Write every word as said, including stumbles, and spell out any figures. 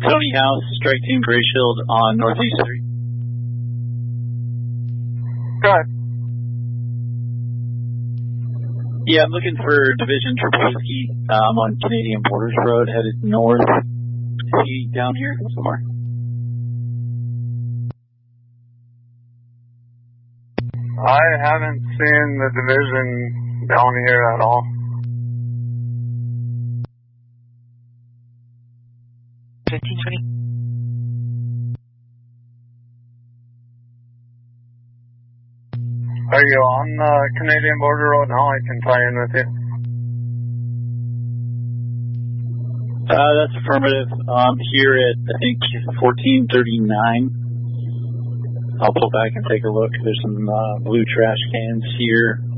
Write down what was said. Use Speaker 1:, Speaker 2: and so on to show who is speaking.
Speaker 1: Tony House, strike team Gray Shield on Northeast Street.
Speaker 2: Go ahead.
Speaker 1: Yeah, I'm looking for Division Triple Whiskey. Uh, I'm on Canadian Borders Road, headed north. Is he down here somewhere?
Speaker 2: I haven't seen the division down here at all.
Speaker 3: fifteen twenty.
Speaker 2: Are you on uh, Canadian Border Road now? I can tie in with you.
Speaker 1: Uh, that's affirmative. Um, here at, I think, fourteen thirty-nine. I'll pull back and take a look. There's some uh, blue trash cans here.